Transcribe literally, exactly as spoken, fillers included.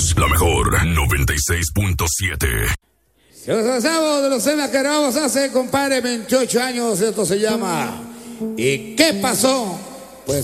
Somos la mejor noventa y seis punto siete. Si nos pasamos de los temas que grabamos hace, compadre, veintiocho años, esto se llama ¿Y qué pasó?